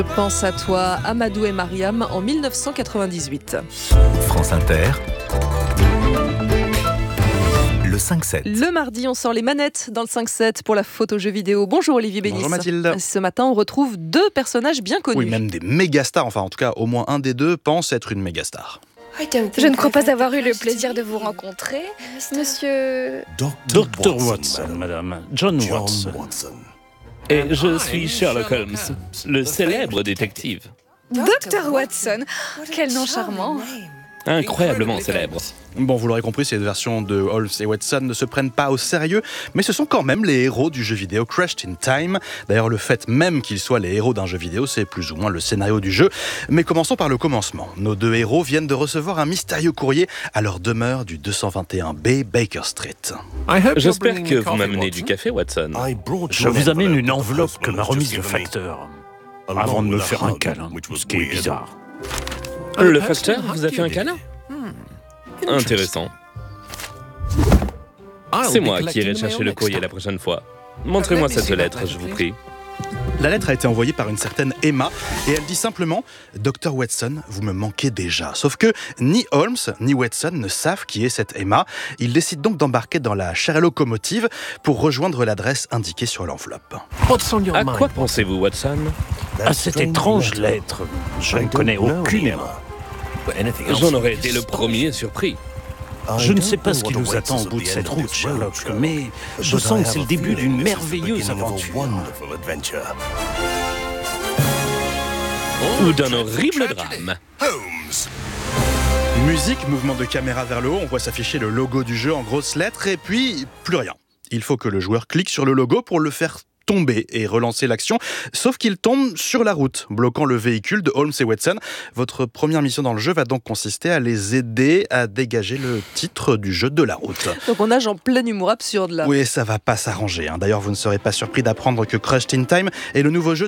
Je pense à toi, Amadou et Mariam, en 1998. France Inter, le 5-7. Le mardi, on sort les manettes dans le 5-7 pour la photo jeu vidéo. Bonjour Olivier Bénis. Bonjour Mathilde. Ce matin, on retrouve deux personnages bien connus. Oui, même des méga stars. Enfin, en tout cas, au moins un des deux pense être une méga star. Je ne crois pas avoir eu le plaisir de vous rencontrer, monsieur... Dr Watson, madame. John Watson. Et je suis Sherlock Holmes, le célèbre détective. Dr Watson, quel nom charmant. Incroyablement célèbre. Bon, vous l'aurez compris, ces versions de Holmes et Watson ne se prennent pas au sérieux, mais ce sont quand même les héros du jeu vidéo Crashed in Time. D'ailleurs, le fait même qu'ils soient les héros d'un jeu vidéo, c'est plus ou moins le scénario du jeu. Mais commençons par le commencement. Nos deux héros viennent de recevoir un mystérieux courrier à leur demeure du 221B Baker Street. J'espère que vous m'amenez du café, Watson. Je vous amène une enveloppe que m'a remise le facteur, avant de me faire un câlin, ce qui est bizarre. Le facteur vous a fait un câlin? Intéressant. C'est moi qui irai chercher le courrier la prochaine fois. Montrez-moi cette lettre, je vous prie. La lettre a été envoyée par une certaine Emma et elle dit simplement « Dr Watson, vous me manquez déjà ». Sauf que ni Holmes ni Watson ne savent qui est cette Emma. Ils décident donc d'embarquer dans la chère locomotive pour rejoindre l'adresse indiquée sur l'enveloppe. À quoi pensez-vous, Watson? À cette étrange lettre, je ne connais aucune Emma. J'en aurais été le premier surpris. Je ne sais pas ce qui nous attend au bout de cette route, Sherlock, mais je sens que c'est le début d'une merveilleuse aventure. Ou d'un horrible drame. Musique, mouvement de caméra vers le haut, on voit s'afficher le logo du jeu en grosses lettres et puis plus rien. Il faut que le joueur clique sur le logo pour le faire tomber et relancer l'action, sauf qu'il tombe sur la route, bloquant le véhicule de Holmes et Watson. Votre première mission dans le jeu va donc consister à les aider à dégager le titre du jeu de la route. Donc on nage en plein humour absurde là. Oui, ça va pas s'arranger. D'ailleurs, vous ne serez pas surpris d'apprendre que Crashed in Time est le nouveau jeu